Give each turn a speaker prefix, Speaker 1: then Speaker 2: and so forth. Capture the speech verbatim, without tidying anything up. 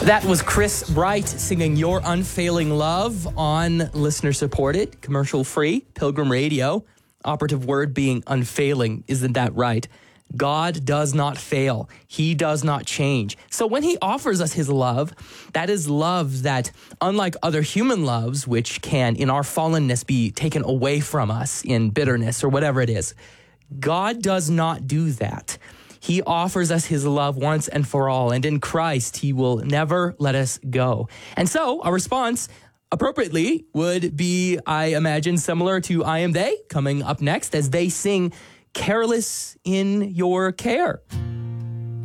Speaker 1: That was Chris Bright singing Your Unfailing Love on listener-supported, commercial-free Pilgrim Radio. Operative word being unfailing. Isn't that right? God does not fail. He does not change. So when he offers us his love, that is love that, unlike other human loves, which can, in our fallenness, be taken away from us in bitterness or whatever it is, God does not do that. He offers us his love once and for all, and in Christ, he will never let us go. And so our response, appropriately, would be, I imagine, similar to I Am They, coming up next as they sing Careless in Your Care.